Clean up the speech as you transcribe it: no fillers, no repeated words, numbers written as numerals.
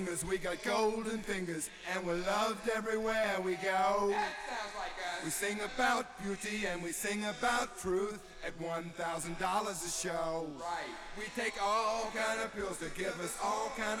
We got golden fingers, and we're loved everywhere we go. That sounds like us. We sing about beauty and we sing about truth at $1,000 a show. Right. We take all kind of pills to give us all kind